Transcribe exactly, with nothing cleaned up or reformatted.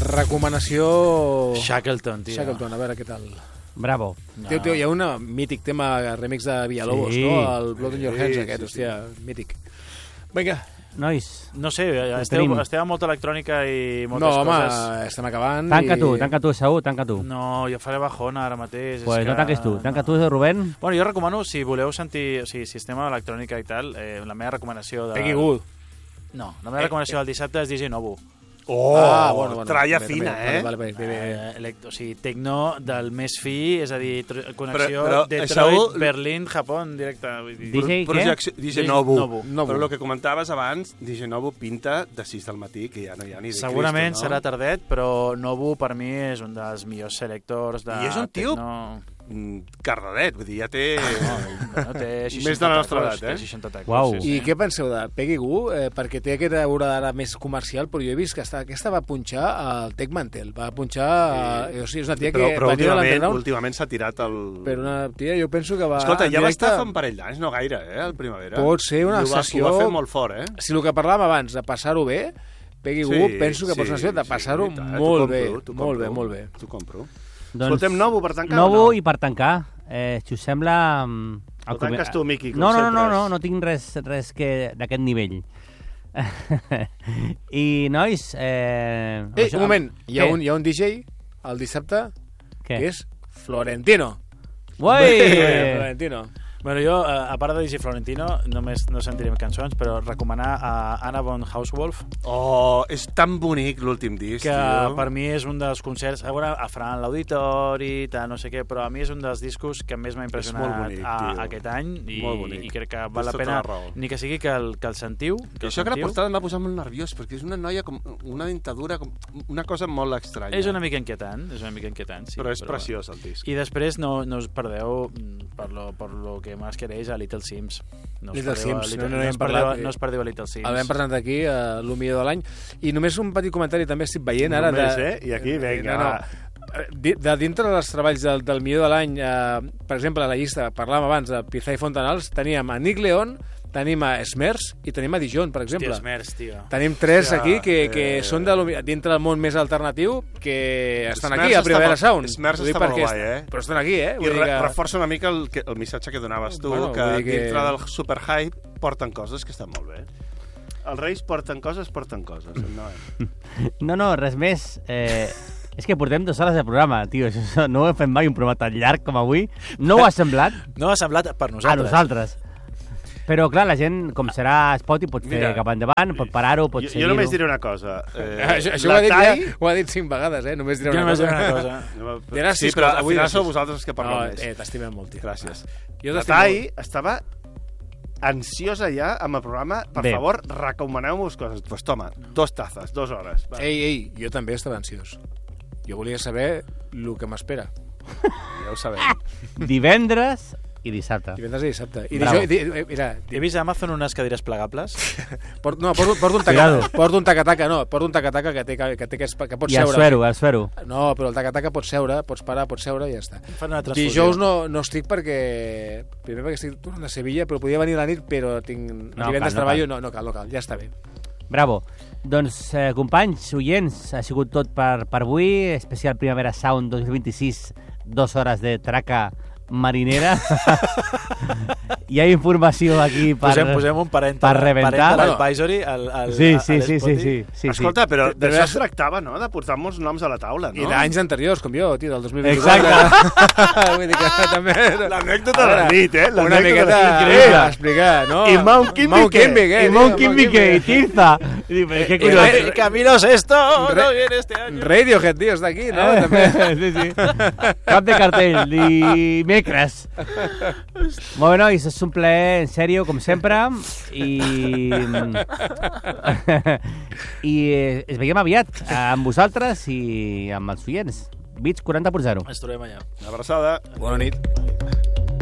recomanació... Shackleton, tio. Shackleton, a veure què tal. Bravo. No. Tio, tio, hi ha un mític tema remix de Villalobos, sí. no? El Blood in Your Hands, sí, aquest, sí, hòstia, sí. mític. Vinga. Nois. No sé, esteu, esteu amb molta electrònica i moltes no, home, coses. No, home, estem acabant. Tanca i... tu, tanca tu, Saúl, tanca tu. No, jo faré bajona ara mateix. Pues és no que... tanquis tu, tanca tu, Rubén. Bueno, jo recomano, si voleu sentir, o sigui, sistema d'electrònica i tal, eh, la meva recomanació de... Peggy Goo. No, la meva eh, recomanació eh, del dissabte és D J Nobu. Oh, ah, bueno, bueno, tralla bé, fina, bé, eh? Vale, vale, vale, eh, elect... O sigui, tecno del més fi, és a dir, connexió però, però, Detroit, Saúl... Berlín, Japó, en directe. D J què? D J Nobu. Nobu. Nobu. Però el que comentaves abans, D J Nobu pinta de sis del matí, que ja no hi ha ni de Segurament Cristo, no? serà tardet, però Nobu per mi és un dels millors selectors de I és un tio tecno... cardadet, vull dir, ja té... No, no, té més de la nostra edat, eh? seixanta tacos, Uau. sí, sí. I què penseu de Peggy Goo? Eh, perquè té aquesta aura d'ara més comercial, però jo he vist que està, aquesta va punxar al Tech Mantel, va punxar... Sí. Eh, o sigui, és una tia però, que... Però últimament, últimament, últimament s'ha tirat el... Però una tia, jo penso que va... Escolta, ja directe... va estar fa un parell d'anys, no gaire, eh, al Primavera. Pot ser una I sessió... Ho va fer molt fort, eh? Si el que parlàvem abans, de passar-ho bé, Peggy sí, Goo, penso que sí, pot ser una sessió de passar-ho sí, molt bé. Compro, molt bé, molt bé. T'ho compro. Doncs, Escoltem Nobu per tancar Nobu o no? i per tancar. Eh, si us sembla... El tanques tu, Miqui, com no, no, sempre. No, no, no, no tinc res, res que d'aquest nivell. I, nois... Eh, Ei, això, un moment, hi ha què? un, hi ha un D J el dissabte Què? que és Florentino. Uai! Florentino. Bueno, jo, a part de D J Florentino, només no sentirem cançons, però recomanar a Anna von Hauswolf. Oh, és tan bonic l'últim disc, que tio. Per mi és un dels concerts, a veure, a Fran l'Auditori, no sé què, però a mi és un dels discos que més m'ha impressionat bonic, a, tio. aquest any i, i crec que val Tens la tota pena la raó. ni que sigui que el, que el sentiu. Que I això el que la sentiu. portada em va posar molt nerviós, perquè és una noia com una dentadura, com una cosa molt estranya. És una mica inquietant, és una mica inquietant, sí. Però és però preciós, el disc. I després no, no us perdeu, per lo, per lo que més quereix, a Little Sims. No Little Sims, Little, no, no, no, no, us parlat, perdeu, no us perdeu a Little Sims. El vam presentar aquí, a uh, l'U millor de l'any. I només un petit comentari també estic veient ara... Només, de, eh? I aquí, vinga, no, no. De, de dintre dels treballs del, del millor de l'any, eh, per exemple, a la llista, parlàvem abans de Pizza i Fontanals, teníem a Nick León, tenim a Smers i tenim a Dijon, per exemple. Hòstia, Smers, tio. Tenim tres Hòstia, aquí que, que eh... són de, dintre del món més alternatiu que estan Smers aquí, a Primavera està, Sound. Smers està molt guai, eh? Però estan aquí, eh? I Vull re, que... reforça una mica el, el missatge que donaves tu, bueno, que, que dintre del superhype porten coses que estan molt bé. Els reis porten coses, porten coses. No, eh? no, no, res més. Eh, és que portem dues hores de programa, tio. Això, no ho hem fet mai un programa tan llarg com avui. No ho ha semblat? No ha semblat per nosaltres. A nosaltres. Però, clar, la gent, com serà Spotify, pot fer Mira, cap endavant, pot parar-ho, pot jo, seguir-ho. jo només diré una cosa. Eh, això això ho, ha dit Tai... ja, ho ha dit cinc vegades, eh? Només diré Jo una només cosa. diré una cosa. Dirà Sí, sis però coses. al Avui final diràs sou sis. vosaltres els que parleu No, més. eh, t'estimem molt, tio. Gràcies. Jo La t'estimo Tai molt. estava ansiosa ja amb el programa. Per Bé. favor, recomaneu-vos coses. Pues toma, dos tazes, dues hores. Va. Ei, ei, jo també estava ansiós. Jo volia saber el que m'espera. Ja ho sabem. Divendres i dissabte. Divendres i dissabte. I Bravo. dijous, di, mira, He vist a Amazon unes cadires plegables. port, no, porto, porto un tacataca, porto un tacataca, no, porto un tacataca que té que, que, té que, que pots I el seure. suero, el suero. No, però el tacataca pots seure, pots parar, pots seure i ja està. Fan una transfusió. Dijous no, no estic perquè... Primer perquè estic tornant de Sevilla, però podia venir a la nit, però tinc... No, divendres cal, no treballo, cal. no, no cal, no cal, ja està bé. Bravo. Doncs, eh, companys, oients, ha sigut tot per, per avui. Especial Primavera Sound dos mil vint-i-sis, dues hores de traca marinera. Hi ha informació aquí per, Posem, posem un parental, per rebentar. parental advisory al, al, Sí, a- sí, a sí, sí, l'Spotify. sí, sí, sí. Escolta, però Però d'això és- es tractava, no?, de portar molts noms a la taula, no? I d'anys anteriors, com jo, tio, del dos mil vint-i-quatre. Exacte. Vull dir que també... L'anècdota de la nit, eh? Una L'anècdota miqueta de la nit. eh, a explicar, no? I Mount Kimbique. Mount Kimbique, eh? I Mount Kimbique, i Tirza. I dic, però què Eh, collons? eh, El camino es esto, Re- no viene este año. Radiohead, tio, està aquí, no? Eh? També. Sí, sí. Cap de cartell, dimecres. Molt bé, nois, és un plaer, en sèrio, com sempre, i... i eh, es veiem aviat amb vosaltres i amb els oients. Bits quaranta per zero. Ens trobem allà. Una abraçada. Bona nit.